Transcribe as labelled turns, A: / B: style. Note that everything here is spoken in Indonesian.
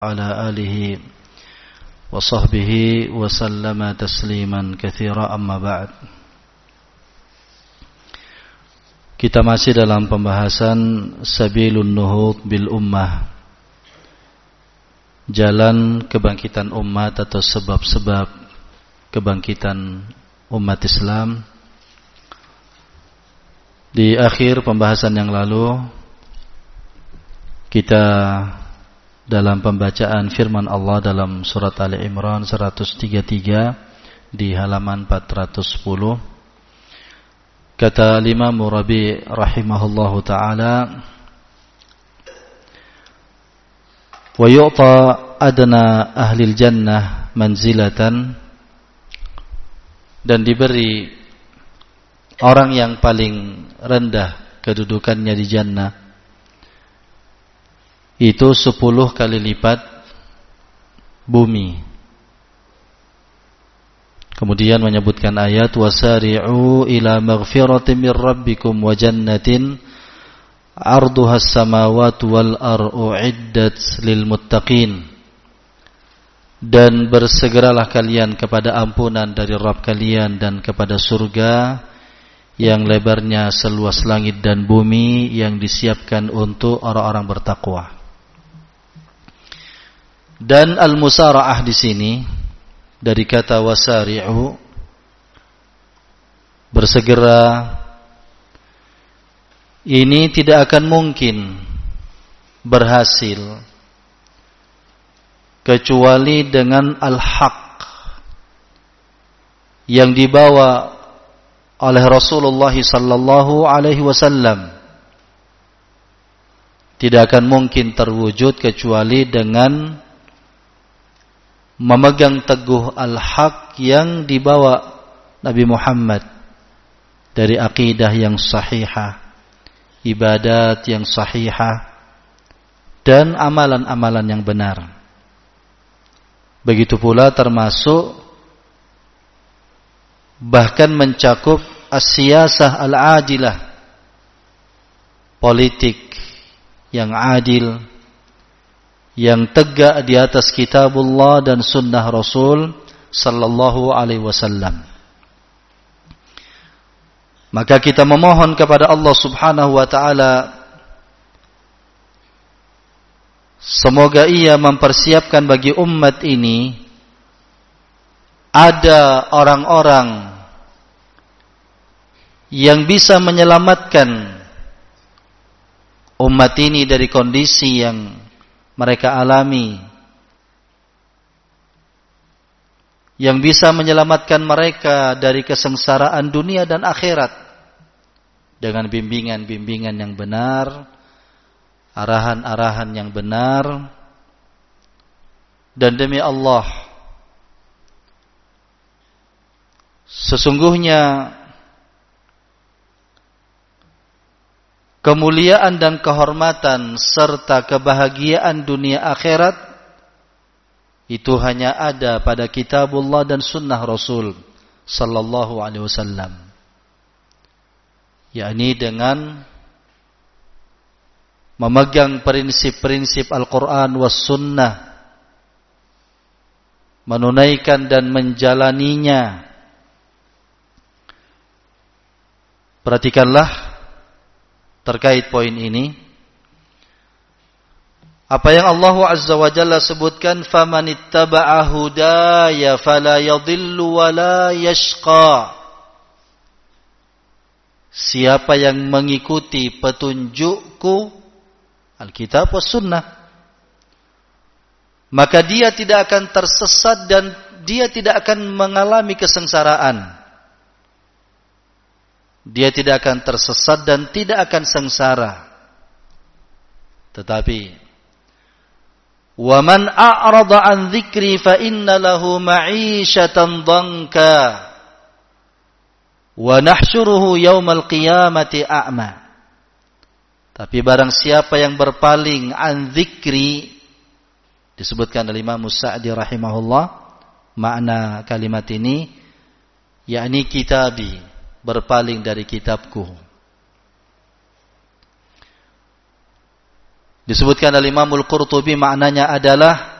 A: على آله وصحبه وسلم تسليما كثيرا أما بعد. Kita masih dalam pembahasan Sabilun Nuhud bil Ummah, jalan kebangkitan umat atau sebab-sebab kebangkitan umat Islam. Di akhir pembahasan yang lalu kita dalam pembacaan firman Allah dalam surat Ali Imran 133 di halaman 410, kata Imam Rabi rahimahullahu ta'ala, wa yu'ta adna ahlil jannah manzilatan, dan diberi orang yang paling rendah kedudukannya di jannah itu 10 kali lipat bumi. Kemudian menyebutkan ayat wasari'u ila maghfiratin mir rabbikum wa jannatin 'arduhas samawati wal ardu 'iddat lil muttaqin, dan bersegeralah kalian kepada ampunan dari Rabb kalian dan kepada surga yang lebarnya seluas langit dan bumi yang disiapkan untuk orang-orang bertakwa. Dan al-musara'ah di sini dari kata wasari'u, bersegera, ini tidak akan mungkin berhasil kecuali dengan al-haq yang dibawa oleh Rasulullah sallallahu alaihi wasallam. Tidak akan mungkin terwujud kecuali dengan memegang teguh al-haq yang dibawa Nabi Muhammad dari akidah yang sahihah, ibadat yang sahihah, dan amalan-amalan yang benar. Begitu pula termasuk bahkan mencakup as-siyasah al-adilah, politik yang adil, yang tegak di atas kitabullah dan sunnah Rasul sallallahu alaihi wasallam. Maka kita memohon kepada Allah subhanahu wa ta'ala, semoga Ia mempersiapkan bagi umat ini ada orang-orang yang bisa menyelamatkan umat ini dari kondisi yang mereka alami, yang bisa menyelamatkan mereka dari kesengsaraan dunia dan akhirat dengan bimbingan-bimbingan yang benar, arahan-arahan yang benar. Dan demi Allah, sesungguhnya kemuliaan dan kehormatan serta kebahagiaan dunia akhirat itu hanya ada pada kitabullah dan sunnah Rasul sallallahu alaihi wasallam, yakni dengan memegang prinsip-prinsip Al-Quran was sunnah, menunaikan dan menjalaninya. Perhatikanlah terkait poin ini apa yang Allah Azza wa Jalla sebutkan, famanittaba'a hudaya fala yadhillu wa la yashqa. Siapa yang mengikuti petunjukku, Alkitab was sunnah, maka dia tidak akan tersesat dan dia tidak akan mengalami kesengsaraan. Dia tidak akan tersesat dan tidak akan sengsara. Tetapi wa man a'rada an dzikri fa inna lahu ma'isyatan dhanka wa nahsyuruhu yaumal qiyamati a'ma. Tapi barang siapa yang berpaling an dzikri, disebutkan oleh Imam Sa'di rahimahullah, makna kalimat ini yakni kitabi, berpaling dari kitabku. Disebutkan oleh Imam Al-Qurtubi maknanya adalah